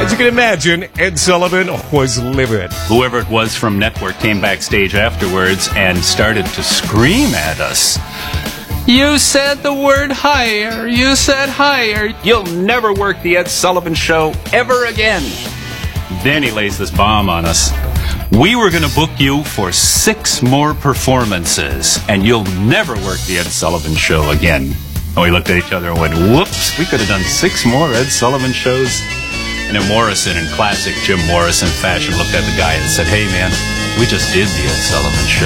As you can imagine, Ed Sullivan was livid. Whoever it was from Network came backstage afterwards and started to scream at us. You said the word higher. You said higher. You'll never work the Ed Sullivan Show ever again. Then he lays this bomb on us. We were going to book you for 6 more performances, and you'll never work the Ed Sullivan Show again. And we looked at each other and went, whoops, we could have done 6 more Ed Sullivan shows. And then Morrison, in classic Jim Morrison fashion, looked at the guy and said, hey, man, we just did the Ed Sullivan Show.